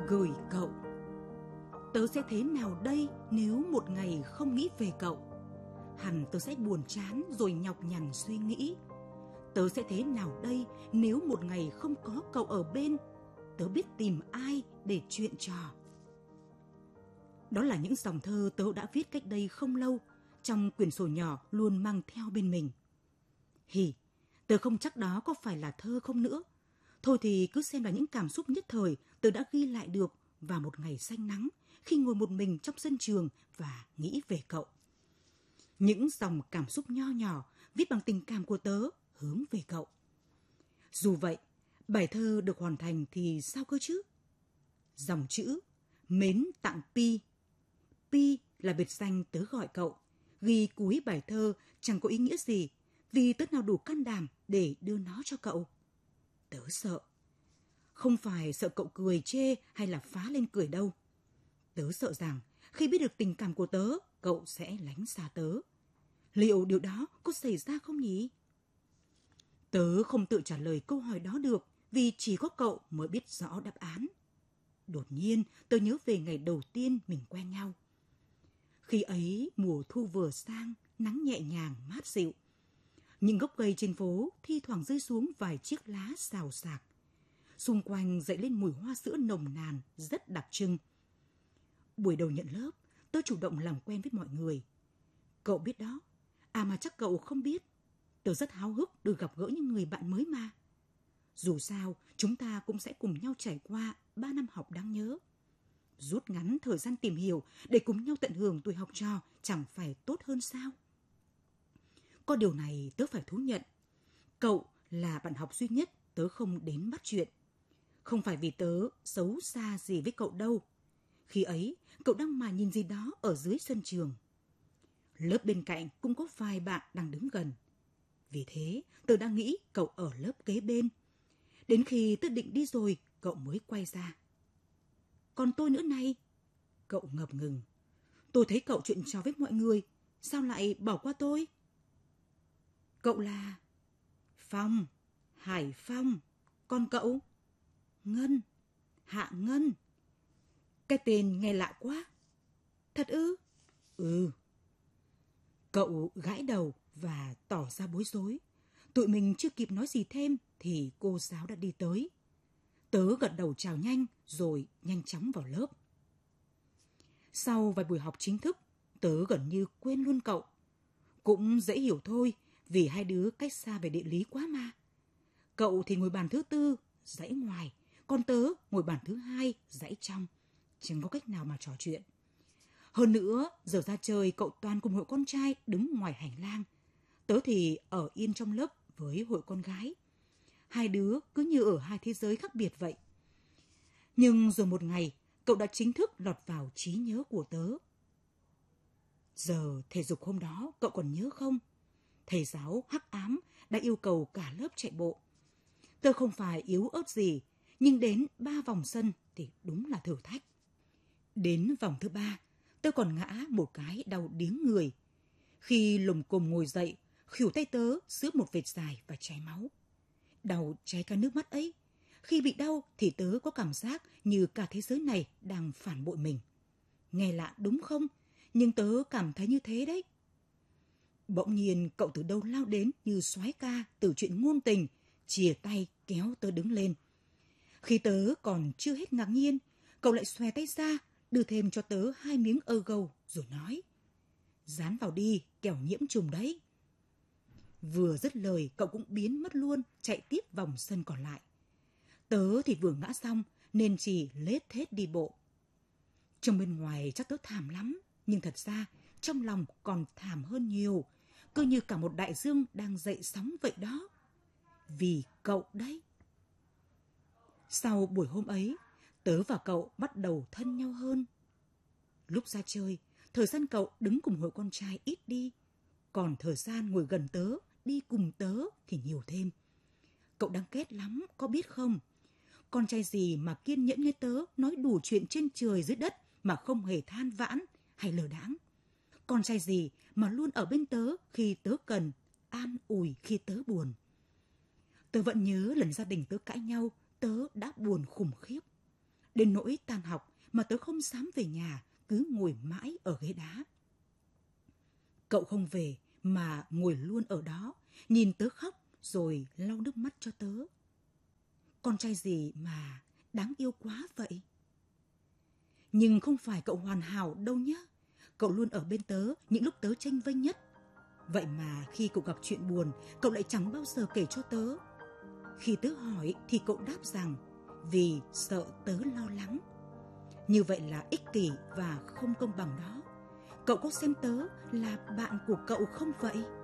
Gửi cậu. Tớ sẽ thế nào đây nếu một ngày không nghĩ về cậu? Hẳn tớ sẽ buồn chán rồi nhọc nhằn suy nghĩ. Tớ sẽ thế nào đây nếu một ngày không có cậu ở bên? Tớ biết tìm ai để chuyện trò. Đó là những dòng thơ tớ đã viết cách đây không lâu, trong quyển sổ nhỏ luôn mang theo bên mình. Tớ không chắc đó có phải là thơ không nữa. Thôi thì cứ xem là những cảm xúc nhất thời tớ đã ghi lại được vào một ngày xanh nắng khi ngồi một mình trong sân trường và nghĩ về cậu. Những dòng cảm xúc nho nhỏ viết bằng tình cảm của tớ hướng về cậu. Dù vậy, bài thơ được hoàn thành thì sao cơ chứ? Dòng chữ mến tặng Pi. Pi là biệt danh tớ gọi cậu. Ghi cuối bài thơ chẳng có ý nghĩa gì vì tớ nào đủ can đảm để đưa nó cho cậu. Tớ sợ. Không phải sợ cậu cười chê hay là phá lên cười đâu. Tớ sợ rằng khi biết được tình cảm của tớ, cậu sẽ lánh xa tớ. Liệu điều đó có xảy ra không nhỉ? Tớ không tự trả lời câu hỏi đó được vì chỉ có cậu mới biết rõ đáp án. Đột nhiên, tớ nhớ về ngày đầu tiên mình quen nhau. Khi ấy, mùa thu vừa sang, nắng nhẹ nhàng, mát dịu. Những gốc cây trên phố thi thoảng rơi xuống vài chiếc lá xào xạc. Xung quanh dậy lên mùi hoa sữa nồng nàn, rất đặc trưng. Buổi đầu nhận lớp, tớ chủ động làm quen với mọi người. Cậu biết đó. À mà chắc cậu không biết. Tớ rất háo hức được gặp gỡ những người bạn mới mà. Dù sao, chúng ta cũng sẽ cùng nhau trải qua 3 năm học đáng nhớ. Rút ngắn thời gian tìm hiểu để cùng nhau tận hưởng tuổi học trò chẳng phải tốt hơn sao? Có điều này tớ phải thú nhận. Cậu là bạn học duy nhất tớ không đến bắt chuyện. Không phải vì tớ xấu xa gì với cậu đâu. Khi ấy, cậu đang mải nhìn gì đó ở dưới sân trường. Lớp bên cạnh cũng có vài bạn đang đứng gần. Vì thế, tớ đã nghĩ cậu ở lớp kế bên. Đến khi tớ định đi rồi, cậu mới quay ra. Còn tôi nữa này. Cậu ngập ngừng. Tôi thấy cậu chuyện trò với mọi người. Sao lại bỏ qua tôi? Cậu là... Phong. Hải Phong. Còn cậu? Ngân. Hạ Ngân. Cái tên nghe lạ quá. Thật ư? Ừ. Cậu gãi đầu và tỏ ra bối rối. Tụi mình chưa kịp nói gì thêm thì cô giáo đã đi tới. Tớ gật đầu chào nhanh rồi nhanh chóng vào lớp. Sau vài buổi học chính thức, tớ gần như quên luôn cậu. Cũng dễ hiểu thôi vì hai đứa cách xa về địa lý quá mà. Cậu thì ngồi bàn thứ tư, dãy ngoài, còn tớ ngồi bàn thứ hai, dãy trong. Chẳng có cách nào mà trò chuyện. Hơn nữa, giờ ra chơi cậu toàn cùng hội con trai đứng ngoài hành lang. Tớ thì ở yên trong lớp với hội con gái. Hai đứa cứ như ở hai thế giới khác biệt vậy. Nhưng rồi một ngày, cậu đã chính thức lọt vào trí nhớ của tớ. Giờ thể dục hôm đó cậu còn nhớ không? Thầy giáo hắc ám đã yêu cầu cả lớp chạy bộ. Tớ không phải yếu ớt gì, nhưng đến 3 vòng sân thì đúng là thử thách. Đến vòng thứ 3, tớ còn ngã một cái đau điếng người. Khi lồm cồm ngồi dậy, khuỷu tay tớ xước một vệt dài và chảy máu. Đau cháy cả nước mắt ấy. Khi bị đau thì tớ có cảm giác như cả thế giới này đang phản bội mình. Nghe lạ đúng không? Nhưng tớ cảm thấy như thế đấy. Bỗng nhiên cậu từ đâu lao đến như soái ca từ chuyện ngôn tình, chìa tay kéo tớ đứng lên. Khi tớ còn chưa hết ngạc nhiên, cậu lại xòe tay ra, đưa thêm cho tớ 2 miếng ơ gâu rồi nói: Dán vào đi, kẻo nhiễm trùng đấy. Vừa dứt lời cậu cũng biến mất luôn, chạy tiếp vòng sân còn lại. Tớ thì vừa ngã xong nên chỉ lết thết đi bộ. Trong bên ngoài chắc tớ thảm lắm, nhưng thật ra trong lòng còn thảm hơn nhiều, cứ như cả một đại dương đang dậy sóng vậy đó. Vì cậu đấy. Sau buổi hôm ấy, tớ và cậu bắt đầu thân nhau hơn. Lúc ra chơi, thời gian cậu đứng cùng hội con trai ít đi, còn thời gian ngồi gần tớ, đi cùng tớ thì nhiều thêm. Cậu đáng ghét lắm, có biết không? Con trai gì mà kiên nhẫn như tớ nói đủ chuyện trên trời dưới đất mà không hề than vãn hay lờ đãng. Con trai gì mà luôn ở bên tớ khi tớ cần, an ủi khi tớ buồn. Tớ vẫn nhớ lần gia đình tớ cãi nhau, tớ đã buồn khủng khiếp. Đến nỗi tan học mà tớ không dám về nhà, cứ ngồi mãi ở ghế đá. Cậu không về mà ngồi luôn ở đó, nhìn tớ khóc rồi lau nước mắt cho tớ. Con trai gì mà đáng yêu quá vậy? Nhưng không phải cậu hoàn hảo đâu nhá. Cậu luôn ở bên tớ những lúc tớ chênh vênh nhất. Vậy mà khi cậu gặp chuyện buồn, cậu lại chẳng bao giờ kể cho tớ. Khi tớ hỏi thì cậu đáp rằng vì sợ tớ lo lắng. Như vậy là ích kỷ và không công bằng đó. Cậu có xem tớ là bạn của cậu không vậy?